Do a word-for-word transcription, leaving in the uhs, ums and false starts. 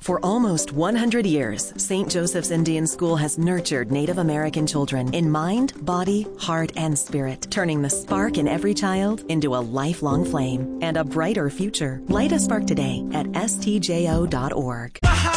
For almost one hundred years, Saint Joseph's Indian School has nurtured Native American children in mind, body, heart, and spirit, turning the spark in every child into a lifelong flame and a brighter future. Light a spark today at S T J O dot org.